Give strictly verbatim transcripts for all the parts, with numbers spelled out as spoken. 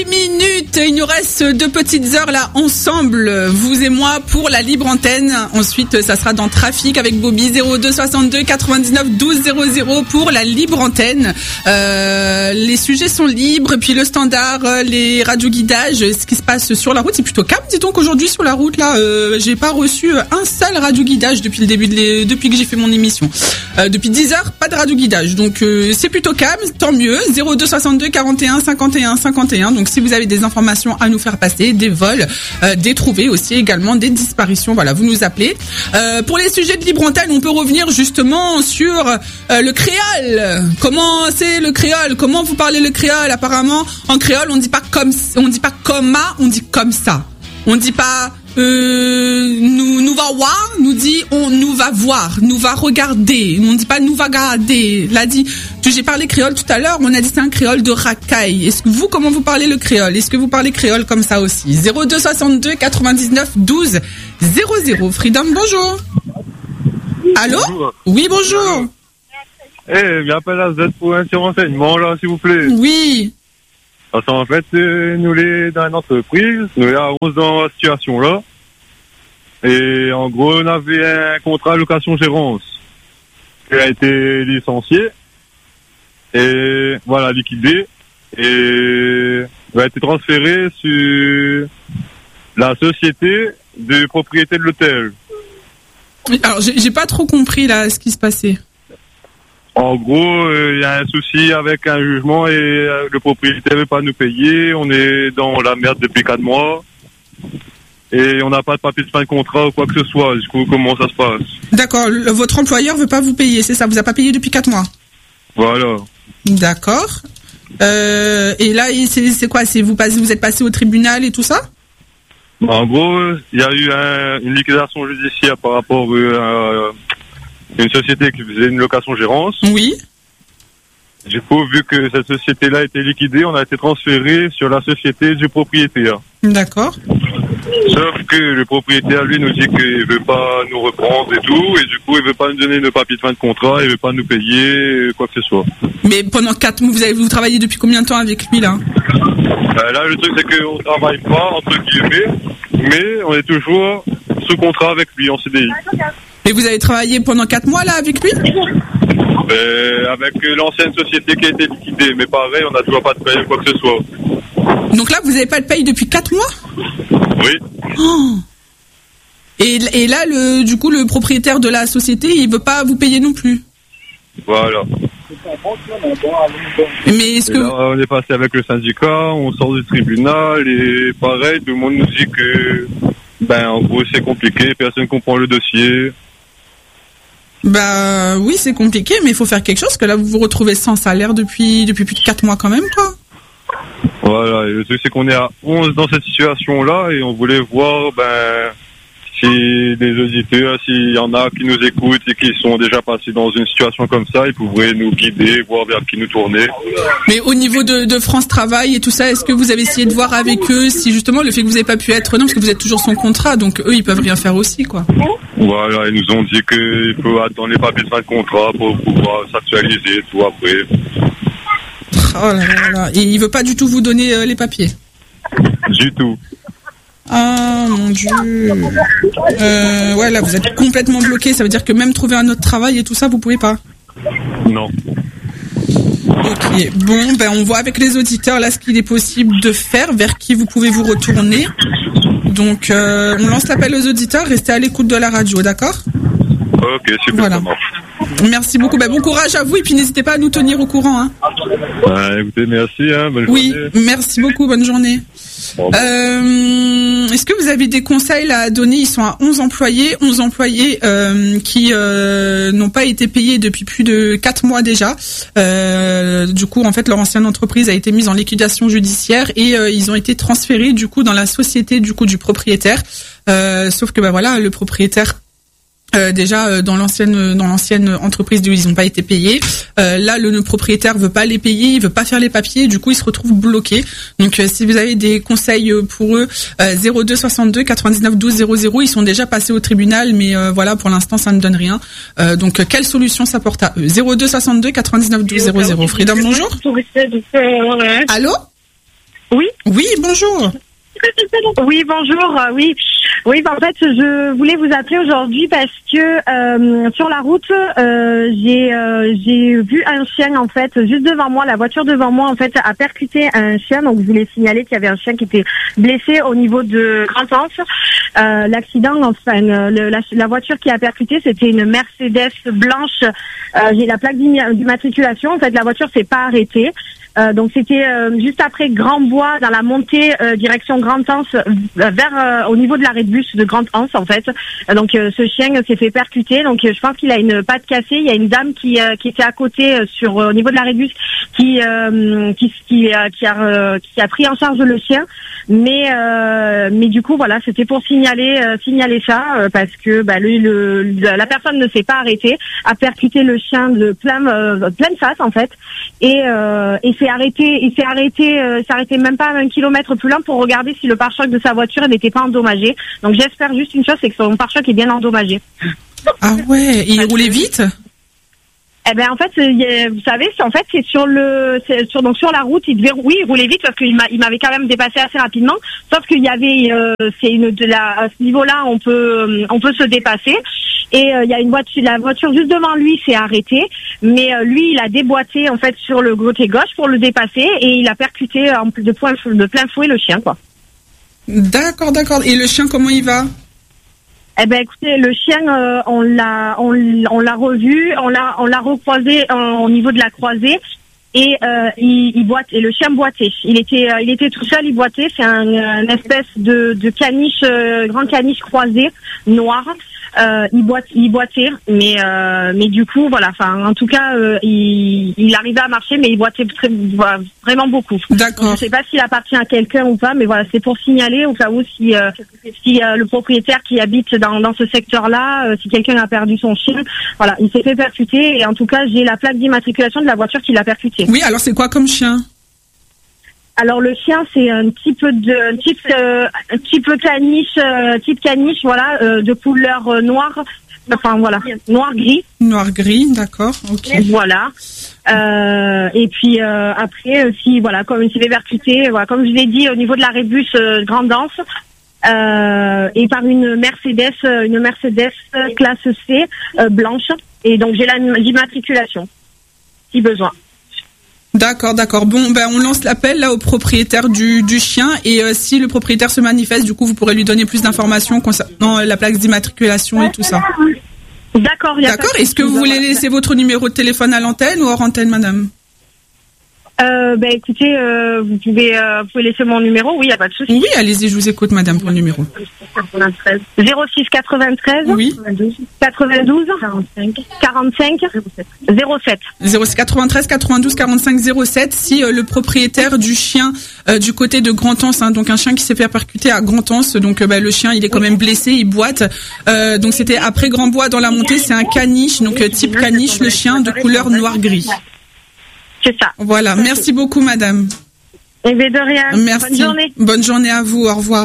Minutes, il nous reste deux petites heures là ensemble, vous et moi, pour la libre antenne. Ensuite, ça sera dans Trafic avec Bobby. Zéro deux soixante-deux quatre-vingt-dix-neuf douze zéro zéro pour la libre antenne. Euh, les sujets sont libres, puis le standard, les radioguidages, ce qui se passe sur la route, c'est plutôt calme. Dis donc aujourd'hui sur la route là, euh, j'ai pas reçu un seul radioguidage depuis le début de les, depuis que j'ai fait mon émission. Euh, depuis dix heures, pas de radioguidage, donc euh, c'est plutôt calme, tant mieux. Zéro deux soixante-deux quarante et un cinquante et un cinquante et un. Donc si vous avez des informations à nous faire passer, des vols, euh, des trouvés aussi également, des disparitions, voilà, vous nous appelez. Euh, pour les sujets de libre antenne, on peut revenir justement sur euh, le créole. Comment c'est le créole? Comment vous parlez le créole? Apparemment, en créole, on dit pas comme, on dit pas comme, on dit comme ça. On dit pas euh, nous nous va voir, nous dit on nous va voir, nous va regarder. On dit pas nous va garder. L'a dit. J'ai parlé créole tout à l'heure, on a dit c'est un créole de racaille. Est-ce que vous, comment vous parlez le créole? Est-ce que vous parlez créole comme ça aussi? Zéro deux soixante-deux quatre-vingt-dix-neuf douze zéro zéro. Freedom, bonjour. Allô? Bonjour. Oui, bonjour. Eh, hey, j'appelle à Z pour un petit renseignement là, s'il vous plaît. Oui. Parce qu'en fait, euh, nous les dans une entreprise, nous sommes dans cette situation-là. Et en gros, on avait un contrat location-gérance qui a été licencié. Et voilà, liquidé. Et a été transféré sur la société de propriété de l'hôtel. Alors, j'ai, j'ai pas trop compris là ce qui se passait. En gros, il euh, y a un souci avec un jugement et euh, le propriétaire veut pas nous payer. On est dans la merde depuis quatre mois. Et on n'a pas de papier de fin de contrat ou quoi que ce soit. Du coup, comment ça se passe? D'accord. Le, votre employeur veut pas vous payer, c'est ça? Vous a pas payé depuis quatre mois? Voilà. D'accord. Euh, et là, c'est, c'est quoi? C'est vous, passez, vous êtes passé au tribunal et tout ça? En gros, il y a eu un, une liquidation judiciaire par rapport à une société qui faisait une location-gérance. Oui. Du coup, vu que cette société-là a été liquidée, on a été transféré sur la société du propriétaire. D'accord. Sauf que le propriétaire, lui, nous dit qu'il veut pas nous reprendre et tout, et du coup, il veut pas nous donner nos papiers de fin de contrat, il veut pas nous payer, quoi que ce soit. Mais pendant quatre mois, vous avez, vous travaillez depuis combien de temps avec lui, là? Euh, là, le truc, c'est qu'on travaille pas, entre guillemets, mais on est toujours sous contrat avec lui, en C D I. Et vous avez travaillé pendant quatre mois, là, avec lui? euh, Avec l'ancienne société qui a été liquidée, mais pareil, on n'a toujours pas de paye, quoi que ce soit. Donc là, vous n'avez pas de paye depuis quatre mois? Oui. Oh. Et, et là, le, du coup, le propriétaire de la société, il veut pas vous payer non plus. Voilà. Mais est-ce et que là, on est passé avec le syndicat, on sort du tribunal et pareil, tout le monde nous dit que, ben, en gros, c'est compliqué, personne comprend le dossier. Bah oui, c'est compliqué, mais il faut faire quelque chose, parce que là, vous vous retrouvez sans salaire depuis depuis plus de quatre mois quand même, quoi. Voilà, et le truc c'est qu'on est à onze dans cette situation-là et on voulait voir ben si les auditeurs, s'il y en a qui nous écoutent et qui sont déjà passés dans une situation comme ça, ils pourraient nous guider, voir vers qui nous tourner. Mais au niveau de, de France Travail et tout ça, est-ce que vous avez essayé de voir avec eux si justement le fait que vous n'avez pas pu être, non, parce que vous êtes toujours sans contrat, donc eux ils peuvent rien faire aussi, quoi. Voilà, ils nous ont dit qu'il faut attendre les papiers de fin de contrat pour pouvoir s'actualiser et tout après. Oh là là là. Et il veut pas du tout vous donner euh, les papiers? Du tout. Ah mon Dieu. Euh, ouais, là vous êtes complètement bloqué. Ça veut dire que même trouver un autre travail et tout ça, vous pouvez pas? Non. Ok. Bon, ben on voit avec les auditeurs là ce qu'il est possible de faire, vers qui vous pouvez vous retourner. Donc euh, on lance l'appel aux auditeurs. Restez à l'écoute de la radio, d'accord? Ok, super. Voilà. Ça marche. Merci beaucoup. Ben, bon courage à vous et puis n'hésitez pas à nous tenir au courant. Hein. Euh, écoutez, merci. Hein, bonne oui, journée. Merci beaucoup. Bonne journée. Bon. Euh, est-ce que vous avez des conseils là, à donner? Ils sont à onze employés, onze employés euh, qui euh, n'ont pas été payés depuis plus de quatre mois déjà. Euh, du coup, en fait, leur ancienne entreprise a été mise en liquidation judiciaire et euh, ils ont été transférés du coup dans la société du coup du propriétaire. Euh, sauf que bah voilà, le propriétaire Euh, déjà euh, dans l'ancienne dans l'ancienne entreprise où ils n'ont pas été payés. Euh, là, le, le propriétaire veut pas les payer, il veut pas faire les papiers, du coup, ils se retrouvent bloqués. Donc, euh, si vous avez des conseils pour eux, euh, zéro deux soixante-deux quatre-vingt-dix-neuf douze zéro zéro, ils sont déjà passés au tribunal, mais euh, voilà, pour l'instant, ça ne donne rien. Euh, donc, euh, quelle solution s'apporte à eux? Zéro deux soixante-deux quatre-vingt-dix-neuf douze zéro zéro. Freedom, bonjour. Allô? Oui. Oui, bonjour. Oui, bonjour. euh, Oui, oui. Bah, en fait, je voulais vous appeler aujourd'hui parce que euh, sur la route, euh, j'ai euh, j'ai vu un chien en fait juste devant moi. La voiture devant moi en fait a percuté un chien. Donc, je voulais signaler qu'il y avait un chien qui était blessé au niveau de Grand-Anse. Euh, L'accident, enfin, le, la, la voiture qui a percuté, c'était une Mercedes blanche. Euh, j'ai la plaque d'immatriculation. En fait, la voiture s'est pas arrêtée. Euh, donc c'était euh, juste après Grand Bois dans la montée euh, direction Grand-Anse euh, vers euh, au niveau de l'arrêt de bus de Grand-Anse en fait. Euh, donc euh, ce chien s'est fait percuter. Donc euh, je pense qu'il a une patte cassée. Il y a une dame qui euh, qui était à côté euh, sur euh, au niveau de l'arrêt de bus qui euh, qui qui, euh, qui a euh, qui a pris en charge le chien. Mais euh, mais du coup voilà, c'était pour signaler euh, signaler ça euh, parce que bah, le, le la personne ne s'est pas arrêtée, a percuté le chien de plein euh, pleine face en fait et euh, et s'est arrêté, il s'est arrêté, euh, s'est arrêté même pas un kilomètre plus loin pour regarder si le pare-choc de sa voiture n'était pas endommagé. Donc j'espère juste une chose, c'est que son pare-choc est bien endommagé. Ah ouais, il roulait vite? Eh ben en fait, vous savez, c'est en fait c'est sur le, c'est sur donc sur la route, il devait, oui, il roulait vite parce qu'il m'a, il m'avait quand même dépassé assez rapidement. Sauf qu'il y avait, euh, c'est une de la, à ce niveau-là, on peut, on peut se dépasser. Et euh, il y a une voiture, la voiture juste devant lui s'est arrêtée, mais euh, lui il a déboîté en fait sur le côté gauche pour le dépasser et il a percuté en, de, point, de plein fouet le chien quoi. D'accord, d'accord. Et le chien comment il va? Eh ben écoutez, le chien euh, on l'a, on, on l'a revu, on l'a, on l'a recroisé euh, au niveau de la croisée. Et euh, il, il boite, et le chien boitait. Il était, euh, il était tout seul, il boitait. C'est un, une espèce de, de caniche, euh, grand caniche croisé, noir. Euh, il boite, il boitait, mais euh, mais du coup, voilà. Enfin, en tout cas, euh, il, il arrivait à marcher, mais il boitait très, voilà, vraiment beaucoup. D'accord. Donc, je sais pas s'il appartient à quelqu'un ou pas, mais voilà, c'est pour signaler au cas où si euh, si euh, le propriétaire qui habite dans dans ce secteur-là, euh, si quelqu'un a perdu son chien, voilà, il s'est fait percuter. Et en tout cas, j'ai la plaque d'immatriculation de la voiture qui l'a percuté. Oui, alors c'est quoi comme chien? Alors le chien c'est un type de un type euh, un type caniche euh, type caniche voilà euh, de couleur euh, noire enfin voilà noir gris noir gris d'accord ok voilà euh, et puis euh, après euh, si voilà comme il s'est percuté voilà comme je l'ai dit au niveau de la rébus euh, Grand-Anse euh, et par une Mercedes une Mercedes classe C euh, blanche et donc j'ai la l'immatriculation si besoin. D'accord, d'accord. Bon, ben on lance l'appel là au propriétaire du du chien et euh, si le propriétaire se manifeste, du coup, vous pourrez lui donner plus d'informations concernant la plaque d'immatriculation et tout ça. D'accord. Y a D'accord. Est-ce que vous voulez laisser votre numéro de téléphone à l'antenne ou hors antenne, madame? Euh, ben écoutez, euh, vous pouvez, euh, vous pouvez laisser mon numéro, oui, il n'y a pas de souci. Oui, allez-y, je vous écoute, madame, pour le numéro. zéro six quatre-vingt-treize Oui. quatre-vingt-douze quarante-cinq zéro sept zéro six quatre-vingt-treize quatre-vingt-douze quarante-cinq zéro sept. Si euh, le propriétaire du chien euh, du côté de Grand-Anse, hein, donc un chien qui s'est fait percuter à Grand-Anse, donc euh, bah, le chien il est quand même blessé, il boite. Euh, donc c'était après Grand Bois dans la montée, c'est un caniche, donc euh, type caniche, le chien de couleur noir-gris. C'est ça. Voilà, merci beaucoup madame. Et bien de rien. Merci. Bonne journée. Bonne journée à vous, au revoir.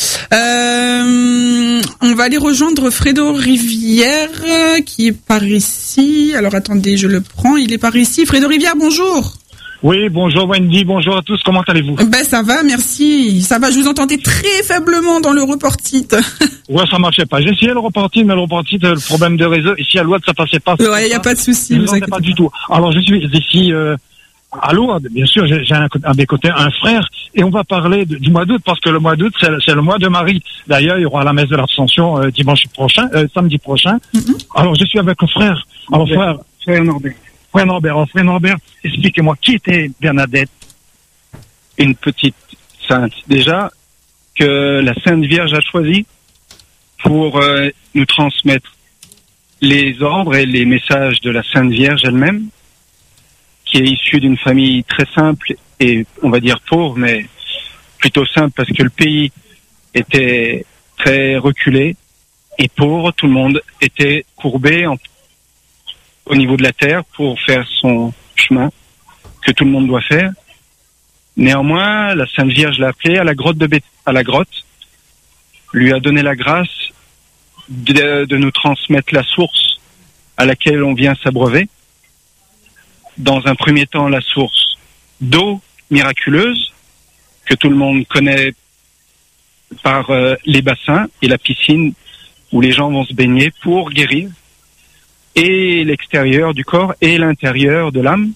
Euh, on va aller rejoindre Fredo Rivière qui est par ici. Alors attendez, je le prends, il est par ici. Fredo Rivière, bonjour. Oui, bonjour Wendy, bonjour à tous, comment allez-vous? Ben ça va, merci. Ça va, je vous entendais très faiblement dans le reportite. Ouais, ça marchait pas. J'ai essayé le reportite, mais le reportite, le problème de réseau, ici à Louade, ça passait pas. Ouais, il y a pas de souci. Je ne pas du tout. Alors je suis ici euh, à Louade, bien sûr, j'ai, j'ai un, à mes côtés un frère, et on va parler de, du mois d'août, parce que le mois d'août, c'est, c'est le mois de Marie. D'ailleurs, il y aura la messe de l'Ascension euh, dimanche prochain, euh, samedi prochain. Mm-hmm. Alors je suis avec le frère. Alors frère, frère Norbert. Frère Norbert, alors frère Norbert, expliquez-moi, qui était Bernadette? Une petite sainte. Déjà, que la Sainte Vierge a choisi pour euh, nous transmettre les ordres et les messages de la Sainte Vierge elle-même, qui est issue d'une famille très simple et, on va dire, pauvre, mais plutôt simple parce que le pays était très reculé et pauvre. Tout le monde était courbé en au niveau de la terre pour faire son chemin que tout le monde doit faire. Néanmoins, la Sainte Vierge l'a appelé à la grotte de Bé- à la grotte, lui a donné la grâce de, de nous transmettre la source à laquelle on vient s'abreuver. Dans un premier temps, la source d'eau miraculeuse, que tout le monde connaît par euh, les bassins et la piscine où les gens vont se baigner pour guérir et l'extérieur du corps et l'intérieur de l'âme.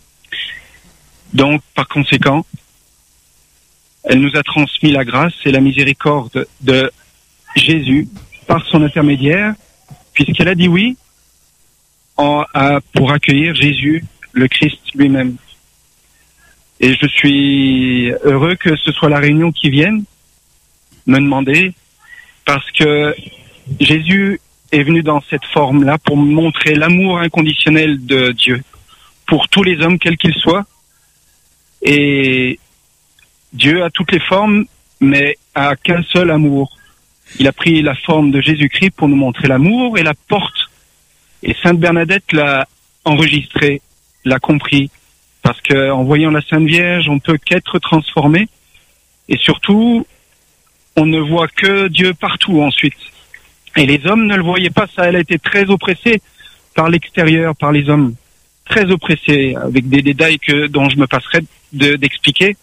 Donc, par conséquent, elle nous a transmis la grâce et la miséricorde de Jésus par son intermédiaire, puisqu'elle a dit oui en, à, pour accueillir Jésus, le Christ lui-même. Et je suis heureux que ce soit la Réunion qui vienne me demander, parce que Jésus est venu dans cette forme-là pour montrer l'amour inconditionnel de Dieu pour tous les hommes, quels qu'ils soient. Et Dieu a toutes les formes, mais a qu'un seul amour. Il a pris la forme de Jésus-Christ pour nous montrer l'amour et la porte. Et Sainte Bernadette l'a enregistré, l'a compris, parce que en voyant la Sainte Vierge, on peut qu'être transformé, et surtout, on ne voit que Dieu partout ensuite. Et les hommes ne le voyaient pas, ça. Elle a été très oppressée par l'extérieur, par les hommes, très oppressée, avec des détails que dont je me passerai de, d'expliquer.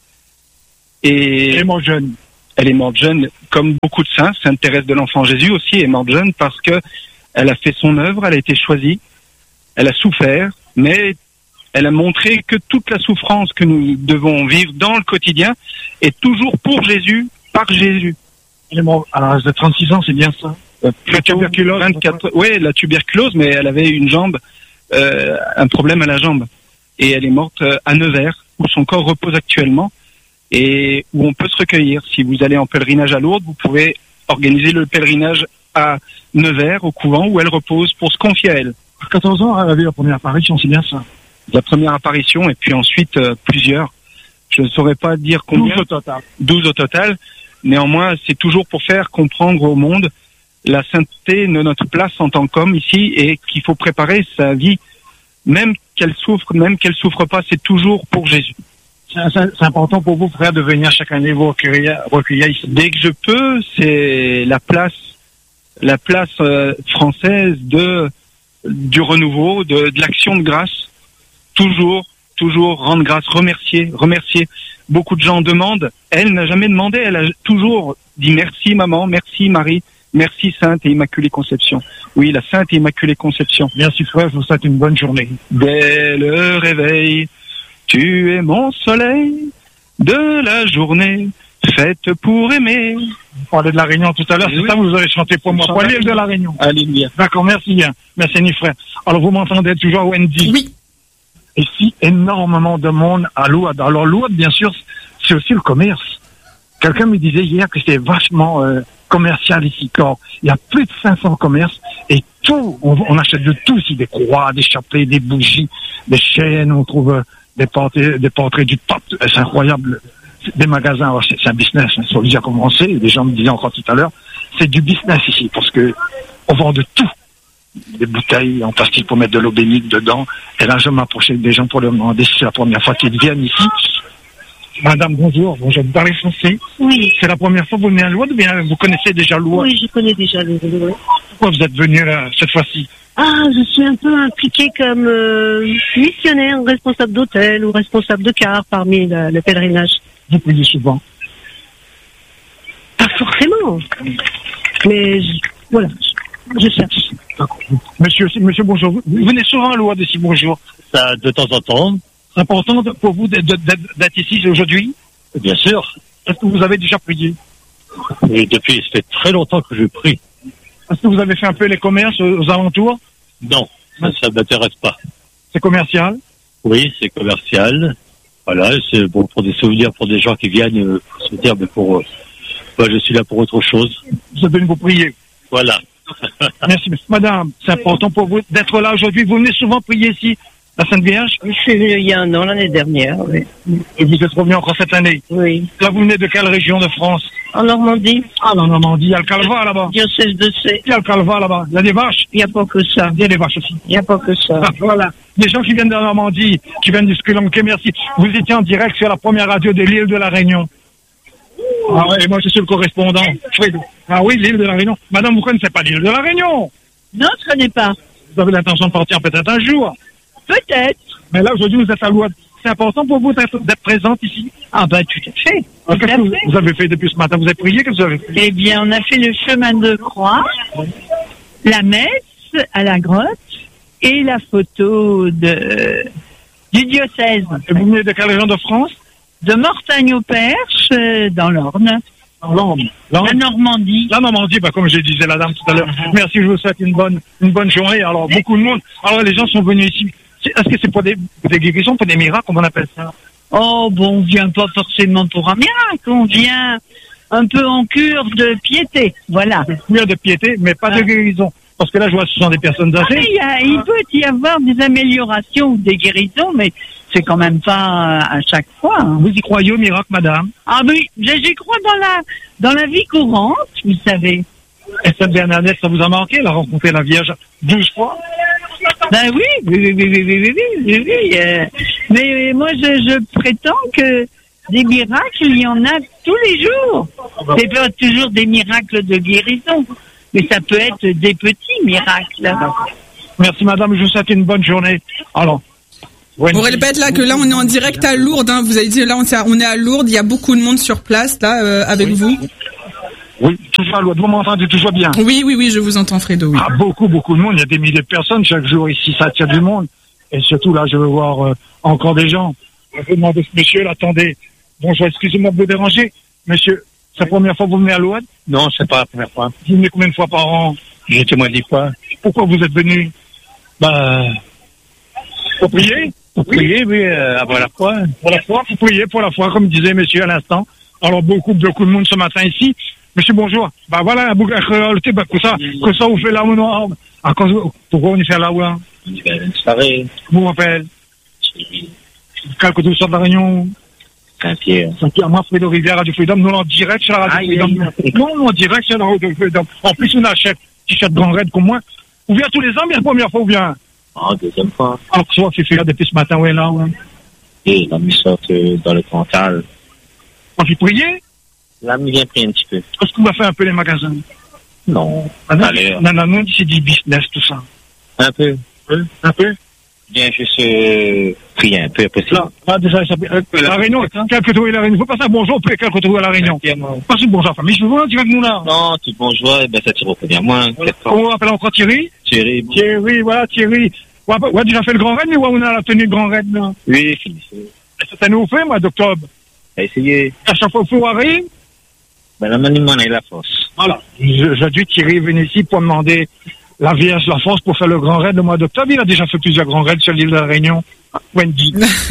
Et Elle est morte jeune. Elle est morte jeune, comme beaucoup de saints. Sainte Thérèse de l'Enfant Jésus aussi est morte jeune parce que elle a fait son œuvre, elle a été choisie, elle a souffert, mais elle a montré que toute la souffrance que nous devons vivre dans le quotidien est toujours pour Jésus, par Jésus. Elle est morte à l'âge de trente-six ans, c'est bien ça? La tuberculose, vingt-quatre, oui, la tuberculose, mais elle avait une jambe, euh, un problème à la jambe. Et elle est morte euh, à Nevers, où son corps repose actuellement, et où on peut se recueillir. Si vous allez en pèlerinage à Lourdes, vous pouvez organiser le pèlerinage à Nevers, au couvent, où elle repose, pour se confier à elle. À quatorze ans, elle avait la première apparition, c'est bien ça? La première apparition, et puis ensuite euh, plusieurs. Je ne saurais pas dire combien. douze au total. douze au total. Néanmoins, c'est toujours pour faire comprendre au monde la sainteté de notre place en tant qu'homme ici, et qu'il faut préparer sa vie, même qu'elle souffre, même qu'elle souffre pas, c'est toujours pour Jésus. C'est, c'est, c'est important pour vous, frère, de venir chaque année vous recueillir, recueillir ici. Dès que je peux, c'est la place, la place euh, française de du renouveau, de, de l'action de grâce. Toujours, toujours rendre grâce, remercier, remercier. Beaucoup de gens demandent. Elle n'a jamais demandé. Elle a toujours dit merci maman, merci Marie. Merci Sainte et Immaculée Conception. Oui, la Sainte et Immaculée Conception. Merci frère, je vous souhaite une bonne journée. Dès le réveil, tu es mon soleil de la journée, faite pour aimer. Vous parlez de la Réunion tout à l'heure, oui, c'est oui. ça, vous avez chanté pour moi, pour l'île de la Réunion. Alléluia. D'accord, merci bien. Merci Annie frère. Alors vous m'entendez toujours, Wendy? Oui. Ici, énormément de monde à Lourdes. Alors Lourdes, bien sûr, c'est aussi le commerce. Quelqu'un me disait hier que c'était vachement euh, commercial ici. Quand il y a plus de cinq cents commerces et tout, on, on achète de tout ici, des croix, des chapelets, des bougies, des chaînes, on trouve euh, des portraits, des portraits du pape. C'est incroyable. C'est des magasins, alors c'est, c'est un business, hein, ça a déjà commencé. Les gens me disaient encore tout à l'heure, c'est du business ici parce que on vend de tout. Des bouteilles en plastique pour mettre de l'eau bénite dedans. Et là, je m'approchais des gens pour leur demander si c'est la première fois qu'ils viennent ici. Madame, bonjour. Bonjour. Vous parlez français? Oui. C'est la première fois que vous venez à Lourdes ou bien vous connaissez déjà Lourdes? Oui, je connais déjà les Lourdes. Pourquoi vous êtes venu là, cette fois-ci? Ah, je suis un peu impliquée comme euh, missionnaire, responsable d'hôtel ou responsable de car parmi le, le pèlerinage. Vous priez souvent? Pas forcément. Mais je, voilà, je, je cherche. Monsieur, monsieur, bonjour. Vous venez souvent à Lourdes ici, bonjour. Ça, de temps en temps. C'est important pour vous d'être, d'être, d'être ici aujourd'hui? Bien sûr. Est-ce que vous avez déjà prié? Et depuis, ça fait très longtemps que je prie. Est-ce que vous avez fait un peu les commerces aux alentours? Non, ça ne m'intéresse pas. C'est commercial? Oui, c'est commercial. Voilà, c'est bon pour des souvenirs, pour des gens qui viennent euh, pour se dire, mais pour, euh, moi, je suis là pour autre chose. Vous êtes venu vous prier? Voilà. Merci, madame. C'est important pour vous d'être là aujourd'hui. Vous venez souvent prier ici, la Sainte Vierge? Je suis venue il y a un an, l'année dernière, oui. Et vous êtes revenu encore cette année? Oui. Là, vous venez de quelle région de France? En Normandie. Ah, en Normandie. Il y a le Calva là-bas. Diocèse de C. Il y a le Calva là-bas. Il y a des vaches. Il n'y a pas que ça. Il y a des vaches aussi. Il n'y a pas que ça. Ah, voilà. Des gens qui viennent de la Normandie, qui viennent du Sri Lanka, merci. Vous étiez en direct sur la première radio de l'île de la Réunion. Ah ouais, et moi je suis le correspondant. Ah oui, l'île de la Réunion. Madame, vous connaissez pas l'île de la Réunion? Non, je ne connais pas. Vous avez l'intention de partir peut-être un jour. Peut-être. Mais là, aujourd'hui, vous êtes à Lourdes. c'est important pour vous d'être, d'être présente ici? Ah bah tout à fait. Alors, Tout qu'est-ce à que vous, fait. vous avez fait depuis ce matin? Vous avez prié? Qu'est-ce que vous avez fait? Eh bien, on a fait le chemin de croix, la messe à la grotte et la photo de du diocèse. Et vous venez de quelle région de France? De Mortagne-au-Perche, euh, dans l'Orne. L'Orne. La Normandie. La Normandie, bah, comme je disais la dame tout à l'heure. Merci, je vous souhaite une bonne, une bonne journée. Alors, beaucoup de monde. Alors, les gens sont venus ici. C'est- Est-ce que c'est pour des, des guérisons, pour des miracles, comment on appelle ça? Oh, bon, on vient pas forcément pour un miracle, on vient un peu en cure de piété, voilà. Cure de piété, mais pas de guérison. Parce que là, je vois que ce sont des personnes Ah, âgées. mais il, y a- il peut y avoir des améliorations ou des guérisons, mais c'est quand même pas à chaque fois. hein. Vous y croyez au miracle, madame? Ah oui, j'y crois dans la dans la vie courante, vous savez. Et cette Bernadette, ça vous a manqué? Elle a rencontré la Vierge douze fois? Ben oui, oui, oui, oui, oui, oui, oui, oui, oui, oui, euh, mais moi, je, je prétends que des miracles, il y en a tous les jours. C'est pas toujours des miracles de guérison, mais ça peut être des petits miracles. Merci, madame. Je vous souhaite une bonne journée. Alors. On répète là que là on est en direct à Lourdes. Hein. Vous avez dit là on est à- on est à Lourdes. Il y a beaucoup de monde sur place là euh, avec Oui. vous. Oui, toujours à l'ouest. Vous m'entendez toujours bien? Oui, oui, oui, je vous entends, Fredo. Oui. Ah, beaucoup, beaucoup de monde. Il y a des milliers de personnes chaque jour ici. Ça attire du monde. Et surtout, là, je veux voir euh, encore des gens. Je vais demander, monsieur, là, attendez. Bonjour, excusez-moi de vous déranger. Monsieur, c'est la première fois que vous venez à l'Oued? Non, c'est pas la première fois. Vous venez combien de fois par an? J'ai témoin dix fois. Pourquoi vous êtes venu? Bah, Pour prier? pour prier, oui, euh, avant la foi. Pour la foi, pour prier pour la foi, comme disait monsieur à l'instant. Alors, beaucoup, beaucoup de monde ce matin ici. Monsieur, bonjour. Bah voilà, un bouquin créolité, bah, que ça, que ça, vous fait là ou non? Ah, quand- pourquoi on y fait là ou là? Une soirée. Comment on m'appelle? Quel côté vous sortez de la Réunion? Saint-Pierre. Saint-Pierre, moi, Fredo Rivière, Radio Freedom, nous, en direct sur la Radio Aïe, Freedom. aïe, aïe. Non, nous, en direct sur la Radio Freedom. En plus, on achète t-shirt grand raid comme moi. Ou vient tous les ans, mais la première fois, ou vient? En deuxième fois. Alors, que soit, c'est fait là depuis ce matin, ouais, là, ouais. Et la nuit sort euh, dans le Cantal. On fait prier? La nuit vient prier un petit peu. Est-ce qu'on va faire un peu les magasins? Non. Ah, non, Allez, non, non, non, c'est du business, tout ça. un peu. Oui, un peu? Bien juste euh, prier un peu, après Là, là, déjà, ça, euh, la Réunion, quelques tours à la Réunion. Faut passer un bonjour, après quelques tours à la Réunion. Passez un bonjour, famille. Je veux voir, tu vas avec nous, là. Non, tout bonjour, eh ben ça tire au premier moins. Comment on appelle encore Thierry? Thierry, bon. Thierry, voilà, Thierry. Ouais, ouais, ouais, déjà fait le grand raid, mais ouais, on a la tenue de grand raid, là. Oui, finissez. Cette année, on fait, mois d'octobre. Essayez. À chaque fois, il faut arriver. Ben, la maniement a la force. Voilà. Je- J'ai dû Thierry venir ici pour demander la Vierge, la force pour faire le grand raid le mois d'octobre. Il a déjà fait plusieurs grands raids sur l'île de la Réunion. Wendy.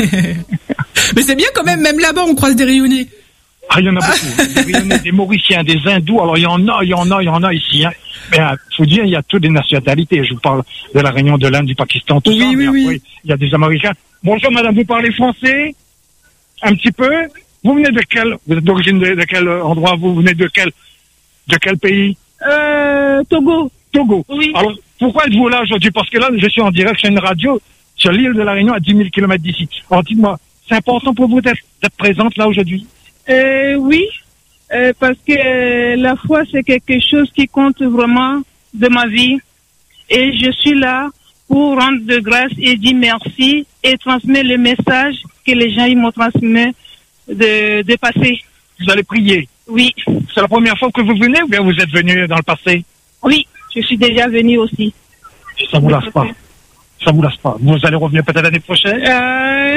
Mais c'est bien quand même. Même là-bas on croise des Réunionnais. Ah, il y en a beaucoup. Des Réunionnais, des Mauriciens, des Hindous. Alors, il y en a, il y en a, il y en a ici. Hein. Mais il faut dire, il y a toutes les nationalités. Je vous parle de la Réunion, de l'Inde, du Pakistan, tout Oui, ça. oui, Mais oui. après, il y a des Américains. Bonjour, madame, vous parlez français? Un petit peu? Vous venez de quel, vous êtes d'origine de, de quel endroit? Vous venez de quel, de quel pays? Euh, Togo. Togo. Oui. Alors, pourquoi êtes-vous là aujourd'hui? Parce que là, je suis en direct sur une radio sur l'île de la Réunion à dix mille kilomètres d'ici. Alors, dites-moi, c'est important pour vous d'être, d'être présente là aujourd'hui? Euh, oui, euh, parce que euh, la foi, c'est quelque chose qui compte vraiment de ma vie. Et je suis là pour rendre de grâce et dire merci et transmettre le message que les gens ils m'ont transmis de, de passer. Vous allez prier. Oui, C'est la première fois que vous venez ou bien vous êtes venu dans le passé? oui, je suis déjà venue aussi. Ça vous lasse pas. Ça vous lasse pas. Vous allez revenir peut-être l'année prochaine? Euh...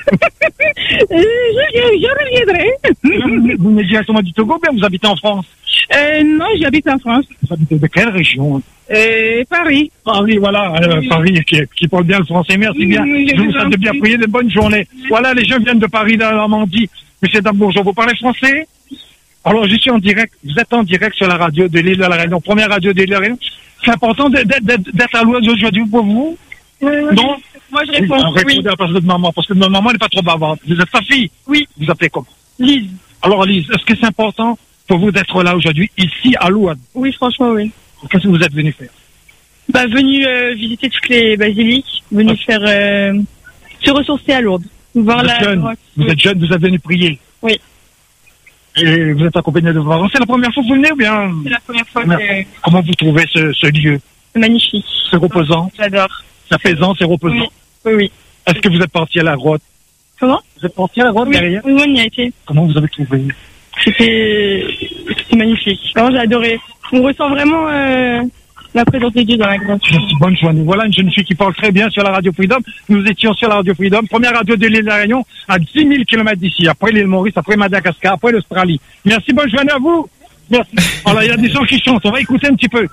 je, je reviendrai. Vous venez directement du Togo ou bien vous habitez en France? Euh, non, j'habite en France. Vous habitez de quelle région? Euh, Paris. Paris, voilà. Euh, Oui. Paris qui, qui parle bien le français. Merci Oui, bien. oui, je Je vous vous souhaite en de bien prie. prier, de bonnes journées. Voilà, les gens viennent de Paris, de la Normandie. Monsieur Dame, bonjour. Vous parlez français? Alors, je suis en direct. Vous êtes en direct sur la radio de l'île de la Réunion. Première radio de l'île de la Réunion. C'est important d'être, d'être, d'être à l'ouest aujourd'hui pour vous? Non? Moi, je Oui, réponds. alors, Oui, répondez à la place de votre maman, parce que votre maman n'est pas trop bavarde. Vous êtes sa fille? Oui. Vous appelez comment? Lise. Alors, Lise, est-ce que c'est important pour vous d'être là aujourd'hui, ici, à Louane? Oui, franchement, oui. Qu'est-ce que vous êtes venu faire? Bah, venu euh, visiter toutes les basiliques, venu Ah. faire euh, se ressourcer à Lourdes, voir Vous la êtes jeune, grotte. vous Oui. êtes jeune, vous êtes venu prier. Oui. Et vous êtes accompagné de vos parents. C'est la première fois que vous venez ou bien? C'est la première fois Merci. que Comment vous trouvez ce, ce lieu? c'est magnifique. C'est reposant, J'adore. c'est apaisant, c'est reposant. Oui, oui, oui. Est-ce que vous êtes parti à la grotte? Comment? Vous êtes porté à la droite Oui, derrière? oui, on y a été. Comment vous avez trouvé? C'était, c'était magnifique. Vraiment, j'ai adoré. On ressent vraiment euh, la présence de Dieu dans la grotte. Merci, bonne journée. Voilà une jeune fille qui parle très bien sur la Radio Freedom. Nous étions sur la Radio Freedom, première radio de l'île de la Réunion, à dix mille kilomètres d'ici. Après l'île Maurice, après Madagascar, après l'Australie. Merci, bonne journée à vous. Merci. Alors, il y a des gens qui chantent. On va écouter un petit peu.